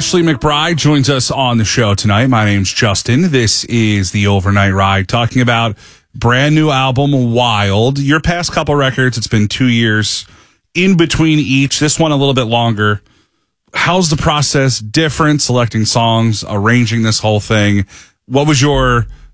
Ashley McBride joins us on the show tonight. My name's Justin. This is the Overnight Ride, talking about brand new album, Wild. Your past couple records, it's been 2 years in between each. This one a little bit longer. How's the process different, selecting songs, arranging this whole thing? What was your